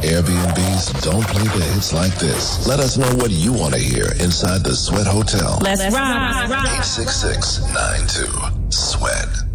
Airbnbs don't play the hits like this. Let us know what you want to hear inside the Sweat Hotel. Let's ride. 866-92-SWEAT.